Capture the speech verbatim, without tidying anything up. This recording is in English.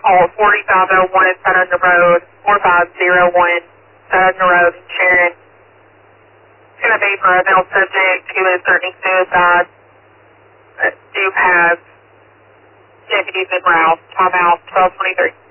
call forty-five oh one at Southern Road, four five oh one Southern Road in Sharon. It's going to be for a male subject who is threatening suicide. Uh, do pass deputies in route. Time out twelve twenty-three.